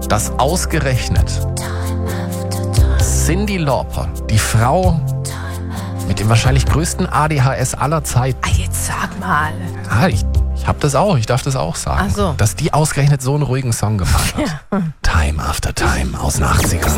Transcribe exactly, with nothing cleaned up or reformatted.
dass ausgerechnet Cyndi Lauper, die Frau mit dem wahrscheinlich größten A D H S aller Zeiten. Ah, jetzt sag mal. Ja, ich, ich hab das auch, ich darf das auch sagen. Ach so. Dass die ausgerechnet so einen ruhigen Song gemacht hat. Ja. Time After Time aus den achtziger.